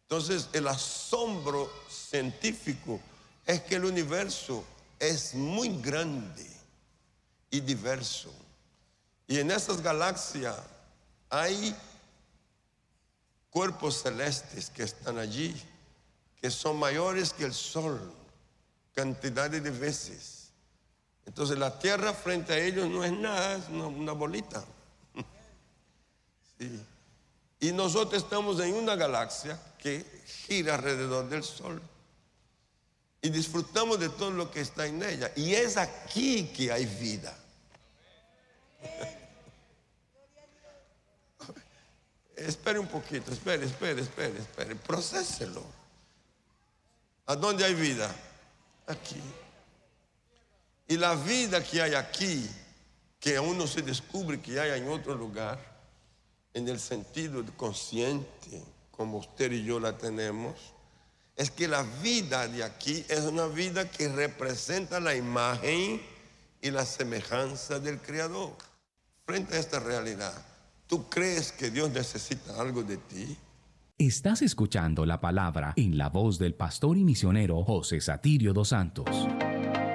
Entonces, el asombro científico es que el universo es muy grande y diverso. Y en esas galaxias hay cuerpos celestes que están allí, que son mayores que el Sol, cantidades de veces. Entonces la Tierra frente a ellos no es nada, es una bolita. Sí. Y nosotros estamos en una galaxia que gira alrededor del Sol. Y disfrutamos de todo lo que está en ella. Y es aquí que hay vida. Espere un poquito, espere. Procéselo. ¿A dónde hay vida? Aquí. Y la vida que hay aquí, que aún no se descubre que hay en otro lugar, en el sentido de consciente, como usted y yo la tenemos, es que la vida de aquí es una vida que representa la imagen y la semejanza del Creador. Frente a esta realidad, ¿tú crees que Dios necesita algo de ti? Estás escuchando la palabra en la voz del pastor y misionero José Satirio dos Santos.